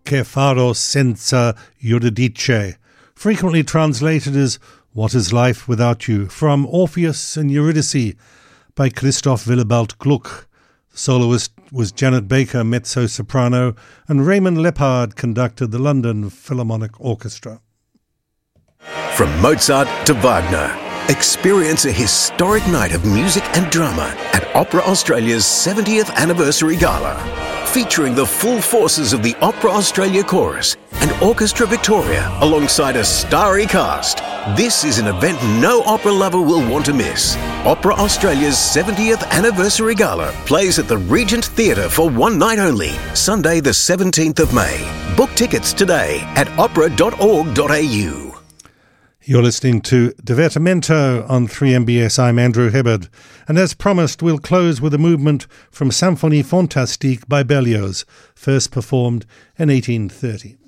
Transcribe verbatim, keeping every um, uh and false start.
che farò senza Eurydice, frequently translated as What is Life Without You, from Orpheus and Eurydice by Christoph Willibald Gluck. The soloist was Janet Baker, mezzo-soprano, and Raymond Leppard conducted the London Philharmonic Orchestra. From Mozart to Wagner, experience a historic night of music and drama at Opera Australia's seventieth Anniversary Gala, featuring the full forces of the Opera Australia Chorus and Orchestra Victoria alongside a starry cast. This is an event no opera lover will want to miss. Opera Australia's seventieth Anniversary Gala plays at the Regent Theatre for one night only, Sunday the seventeenth of May. Book tickets today at opera dot org dot a u. You're listening to Divertimento on three M B S. I'm Andrew Hibbard. And as promised, we'll close with a movement from Symphonie Fantastique by Berlioz, first performed in eighteen thirty.